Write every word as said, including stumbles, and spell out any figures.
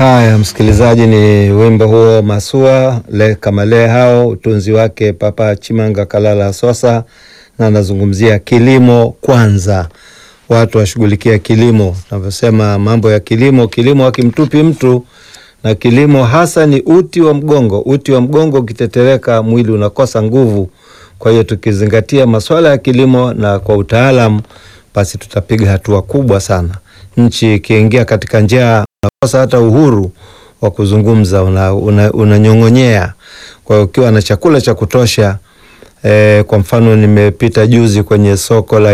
Haya, msikilizaji, ni wimbo huo Masua le kamale hao, utunzi wake Papa Chimanga Kalala Sosa, na anazungumzia kilimo kwanza. Watu washughulikia kilimo. Tunavyosema mambo ya kilimo, kilimo hakimtupi mtu, na kilimo hasa ni uti wa mgongo. Uti wa mgongo ukitetereka, mwili unakosa nguvu. Kwa hiyo tukizingatia masuala ya kilimo na kwa utaalamu, basi tutapiga hatua kubwa sana. Nchi ikiingia katika njaa, unakosa hata uhuru wa kuzungumza, unanyongonyea. Una, una kwa hiyo ukiwa na chakula cha kutosha, eh, kwa mfano nimepita juzi kwenye soko la